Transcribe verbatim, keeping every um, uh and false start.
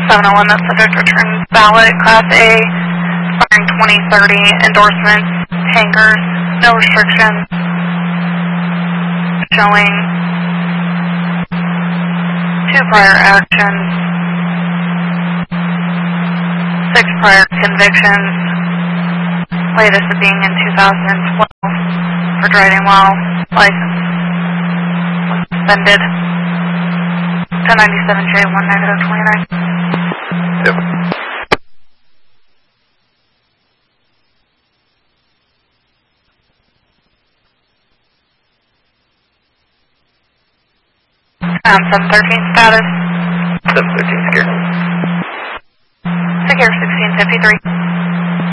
seven oh one, that subject returns ballot, Class A, firing twenty thirty, endorsements, tankers, no restrictions, showing two prior actions, six prior convictions, latest of being in two thousand twelve for driving while license was suspended. ten ninety-seven J one negative twenty-nine. Yep. Um, seven thirteen status. seven thirteen secure. Secure sixteen fifty-three.